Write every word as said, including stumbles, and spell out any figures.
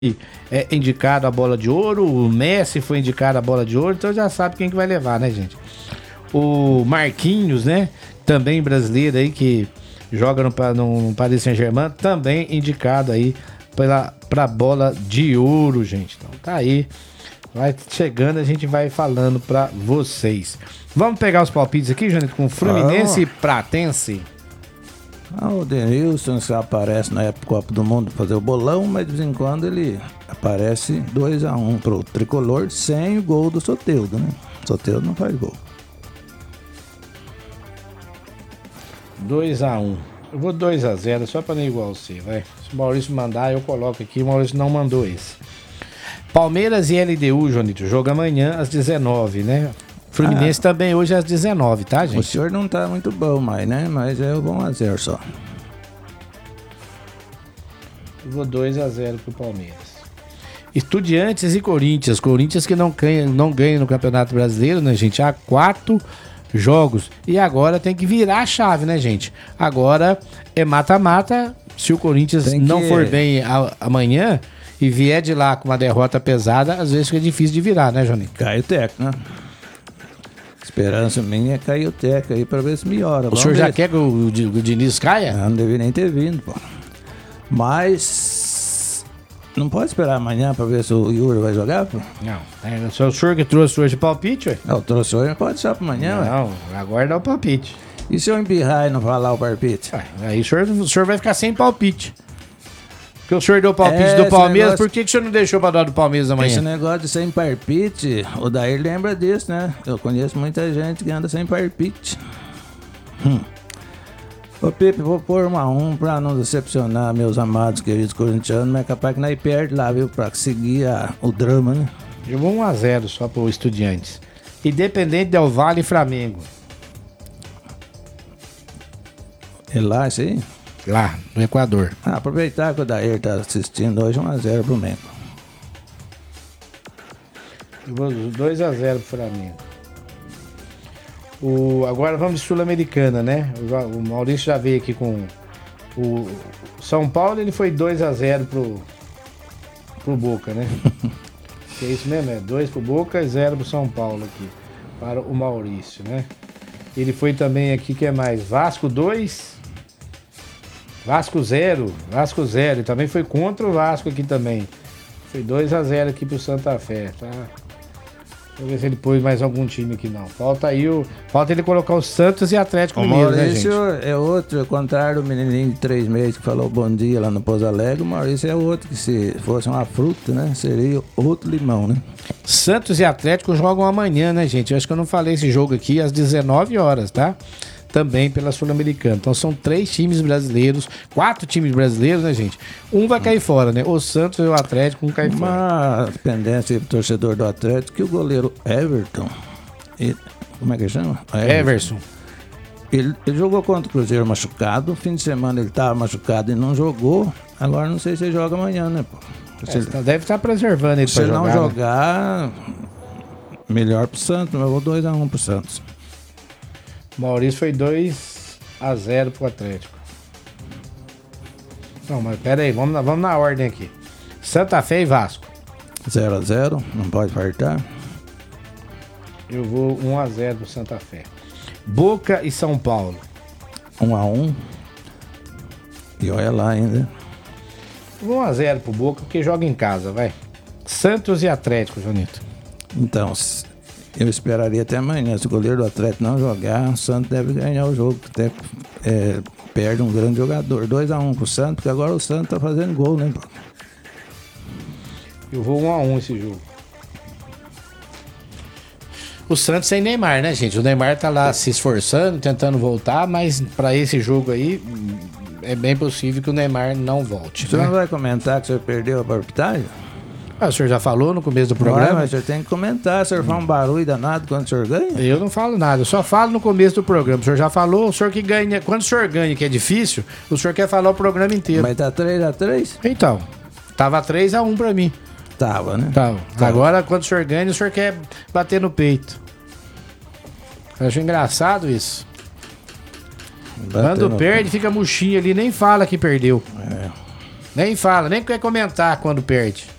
é indicado a bola de ouro, o Messi foi indicado a bola de ouro, então já sabe quem que vai levar, né, gente? O Marquinhos, né, também brasileiro aí, que joga no, no Paris Saint-Germain, também indicado aí pela, pra bola de ouro, gente. Então tá aí, vai chegando, a gente vai falando pra vocês. Vamos pegar os palpites aqui, Janito, com Fluminense ah. e Pratense. Ah, o Denilson se aparece na época do Copa do Mundo fazer o bolão, mas de vez em quando ele aparece dois a um pro Tricolor sem o gol do Soteldo, né? Soteldo não faz gol. dois a um. Eu vou dois a zero, só pra não ir igual você, vai. Se o Maurício mandar, eu coloco aqui. O Maurício não mandou esse. Palmeiras e L D U, Jonito, jogo amanhã às dezenove, né? Fluminense ah, também hoje às dezenove, tá, gente? O senhor não tá muito bom mais, né? Mas é o um a zero só. Eu vou dois a zero pro Palmeiras. Estudiantes e Corinthians. Corinthians que não ganha, não ganha no Campeonato Brasileiro, né, gente? Há quatro jogos. E agora tem que virar a chave, né, gente? Agora é mata-mata. Se o Corinthians que... não for bem a, amanhã e vier de lá com uma derrota pesada, às vezes fica difícil de virar, né, Joninho? Cai o teco, né? Esperança minha é cair o teco aí pra ver se melhora. O Vamos senhor ver. Já quer que o, o, o Diniz caia? Não, não devia nem ter vindo, pô. Mas não pode esperar amanhã pra ver se o Yuri vai jogar, pô? Não, é só o senhor que trouxe hoje o palpite, ué? Não, trouxe hoje, pode deixar pra amanhã, Não, ué. agora dá o palpite. E se eu embirrar e não falar o palpite? Ué, aí o senhor, o senhor vai ficar sem palpite. Porque o senhor deu o palpite é, do Palmeiras, negócio... por que, que o senhor não deixou pra dar do Palmeiras amanhã? Esse negócio de sem palpite, o Dair lembra disso, né? Eu conheço muita gente que anda sem palpite. Hum. Ô Pepe, vou pôr um a um pra não decepcionar meus amados queridos corintianos, mas é capaz que nós perde lá, viu? Pra seguir a, o drama, né? Eu vou um a zero só pro Estudiantes. Independente Del Valle e Flamengo. É lá, isso aí? Lá, no Equador. Ah, aproveitar que o Dair tá assistindo hoje, um a zero pro Mengo. Eu vou dois a zero pro Flamengo. O, agora vamos de Sul-Americana, né? O, o Maurício já veio aqui com o São Paulo, ele foi dois a zero pro, pro Boca, né? Que é isso mesmo, é dois pro Boca e zero pro São Paulo aqui, para o Maurício, né? Ele foi também aqui, que é mais? Vasco dois... Vasco zero, Vasco zero, e também foi contra o Vasco aqui também. Foi dois a zero aqui pro Santa Fé, tá? Deixa eu ver se ele pôs mais algum time aqui, não. Falta aí o... Falta ele colocar o Santos e Atlético Mineiro, né, gente? O Maurício é outro, ao contrário do menininho de três meses que falou bom dia lá no Pouso Alegre, o Maurício é outro que se fosse uma fruta, né, seria outro limão, né? Santos e Atlético jogam amanhã, né, gente? Eu acho que eu não falei esse jogo aqui às dezenove horas, tá? Também pela Sul-Americana. Então são três times brasileiros, quatro times brasileiros, né, gente? Um vai cair fora, né? O Santos e o Atlético, um cai Uma fora. Uma pendência pro torcedor do Atlético que o goleiro Everton, ele, como é que chama? Everson. Ele, ele jogou contra o Cruzeiro machucado, fim de semana ele tava machucado e não jogou. Agora não sei se ele joga amanhã, né, pô? É, ele, deve estar preservando ele pra jogar. Se não jogar, né? Melhor pro Santos, mas eu vou dois a um pro Santos. Maurício foi dois a zero pro Atlético. Não, mas pera aí, vamos na, vamos na ordem aqui. Santa Fé e Vasco. zero a zero, não pode faltar. Eu vou um a zero pro Santa Fé. Boca e São Paulo. um a um. E olha lá ainda. um a zero pro Boca, porque joga em casa, vai. Santos e Atlético, Jonito. Então, eu esperaria até amanhã. Se o goleiro do Atlético não jogar, o Santos deve ganhar o jogo. Até é, perde um grande jogador. dois a um pro Santos, porque agora o Santos tá fazendo gol, né? Eu vou um a um esse jogo. O Santos sem Neymar, né, gente? O Neymar tá lá se esforçando, tentando voltar, mas pra esse jogo aí, é bem possível que o Neymar não volte. O senhor né? não vai comentar que o senhor perdeu a palpitagem? Ah, o senhor já falou no começo do programa? Não, mas o senhor tem que comentar. O senhor faz um barulho danado quando o senhor ganha? Eu não falo nada, eu só falo no começo do programa. O senhor já falou, o senhor que ganha. Quando o senhor ganha, que é difícil, o senhor quer falar o programa inteiro. Mas tá três a três? Então, tava três a um pra mim. Tava, né? Tava. Tava. Agora, quando o senhor ganha, o senhor quer bater no peito. Eu acho engraçado isso. Bater Quando no... perde, fica murchinho ali, nem fala que perdeu. É. Nem fala, nem quer comentar quando perde.